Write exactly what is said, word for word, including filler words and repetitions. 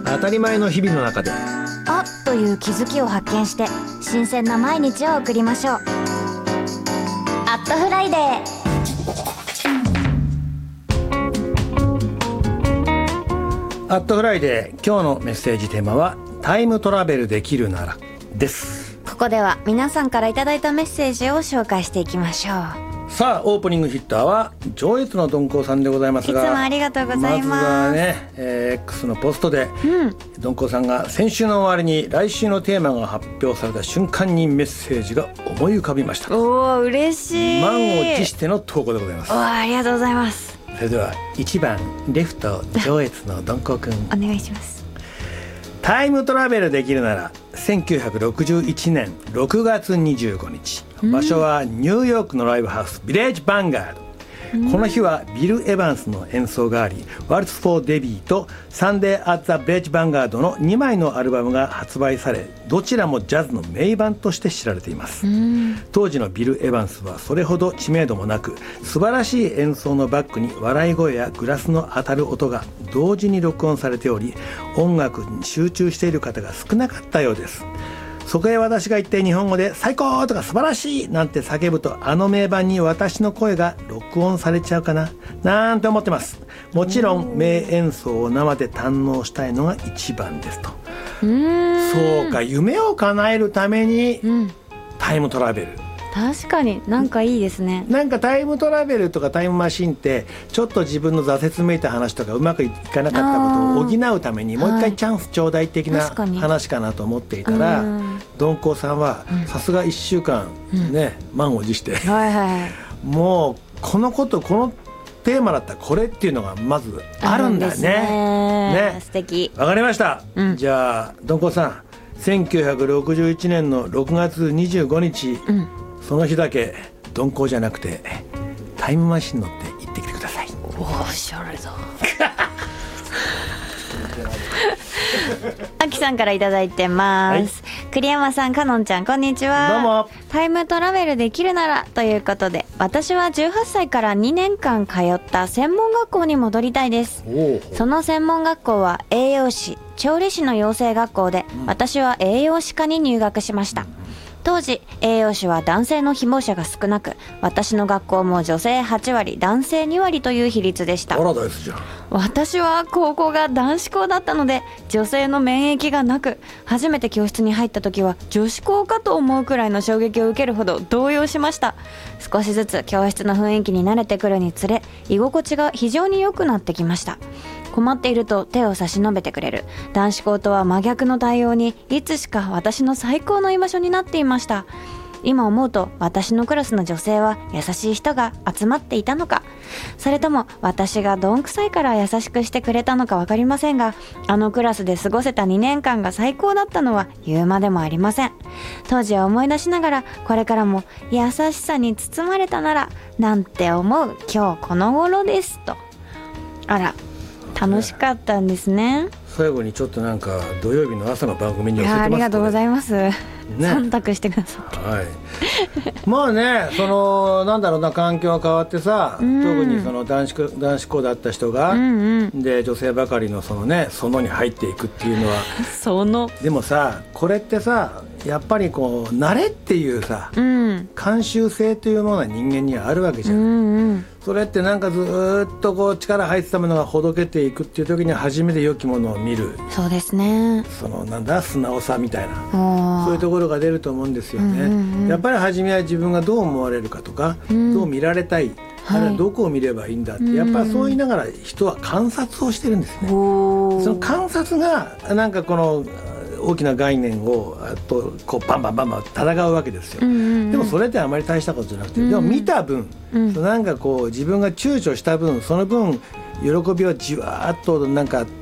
当たり前の日々の中であっという気づきを発見して新鮮な毎日を送りましょう。アットフライデー。 アットフライデー、今日のメッセージテーマはタイムトラベルできるならです。 ここでは皆さんからいただいたメッセージを紹介していきましょう。 さあオープニングヒッターは上越の鈍行さんでございますが、 いつもありがとうございます。 まずはね、えー、X のポストで、 うん、 鈍行さんが先週の終わりに来週のテーマが発表された瞬間にメッセージが思い浮かびました。 おー嬉しい。 満を持しての投稿でございます。 おーありがとうございます。 それではいちばんレフト上越の鈍行くんお願いします。 タイムトラベルできるならせんきゅうひゃくろくじゅういちねんろくがつにじゅうごにち、場所はニューヨークのライブハウスビレッジヴァンガード。この日はビル・エヴァンスの演奏があり、ワルツ・フォー・デビーとサンデー・アッツ・ザ・ビレッジ・ヴァンガードのにまいのアルバムが発売され、どちらもジャズの名盤として知られています。当時のビル・エヴァンスはそれほど知名度もなく、素晴らしい演奏のバックに笑い声やグラスの当たる音が同時に録音されており、音楽に集中している方が少なかったようです。そこへ私が言って日本語で最高とか素晴らしいなんて叫ぶと、あの名盤に私の声が録音されちゃうかななんて思ってます。もちろん名演奏を生で堪能したいのが一番ですと。 うーん、 そうか、夢を叶えるためにタイムトラベル、 確かになんかいいですね。 なんかタイムトラベルとかタイムマシンってちょっと自分の挫折めいた話とかうまくいかなかったことを補うためにもう一回チャンスちょうだい的な話かなと思っていたら、鈍行さんはさすがいっしゅうかんね、満を持してはいはい、 もうこのことこのテーマだったらこれっていうのがまずあるんだよね。 ね、素敵。 わかりました、うん、じゃあ鈍行さんせんきゅうひゃくろくじゅういちねんのろくがつにじゅうごにち、うん、その日だけ鈍行じゃなくてタイムマシン乗って行ってきてください。 おしゃれだ。あきさんからいただいてます、はい、栗山さん、かのんちゃん、こんにちは。 どうも。 タイムトラベルできるならということで、私はじゅうはっさいからにねんかん通った専門学校に戻りたいです。その専門学校は栄養士、調理師の養成学校で、うん、私は栄養士科に入学しました。当時栄養士は男性の希望者が少なく、私の学校も女性はちわり男性にわりという比率でした。 パラダイスじゃん。 私は高校が男子校だったので女性の免疫がなく、初めて教室に入った時は女子校かと思うくらいの衝撃を受けるほど動揺しました。少しずつ教室の雰囲気に慣れてくるにつれ、居心地が非常に良くなってきました。困っていると手を差し伸べてくれる男子校とは真逆の対応に、いつしか私の最高の居場所になっていました。今思うと私のクラスの女性は優しい人が集まっていたのか、それとも私がどんくさいから優しくしてくれたのか分かりませんが、あのクラスで過ごせたにねんかんが最高だったのは言うまでもありません。当時を思い出しながら、これからも優しさに包まれたならなんて思う今日この頃ですと。あら、楽しかったんですね。 最後にちょっとなんか土曜日の朝の番組に寄せてます。 ありがとうございます、ね、忖度してくださって、 はい、まあね、そのなんだろうな、環境が変わってさ、うん、特にその男子男子校だった人が、うんうん、で女性ばかりのそのね、そのに入っていくっていうのはそのでもさ、これってさ、やっぱりこう慣れっていうさ、うん、慣習性というものが人間にはあるわけじゃん、うんうん、それってなんかずっとこう力入ってたものがほどけていくっていう時に初めて良きものを見る。 そうですね。 そのなんだ、素直さみたいな、そういうところが出ると思うんですよね、うんうんうん、やっぱり初めは自分がどう思われるかとか、うん、どう見られたい、あるいはどこを見ればいいんだって、はい、やっぱりそう言いながら人は観察をしてるんですね。その観察がなんかこの大きな概念をとこうバンバンバンバン戦うわけですよ、うんうんうん、でもそれってあまり大したことじゃなくて、うんうん、でも見た分、うん、なんかこう自分が躊躇した分、その分喜びをじわーっとなんか